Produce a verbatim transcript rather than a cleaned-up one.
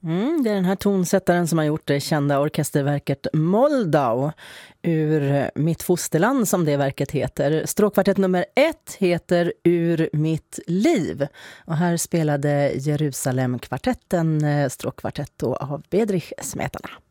Mm, det är den här tonsättaren som har gjort det kända orkesterverket Moldau ur Mitt fosterland, som det verket heter. Stråkkvartett nummer ett heter Ur mitt liv. Och här spelade Jerusalemkvartetten stråkkvartett av Bedrich Smetana.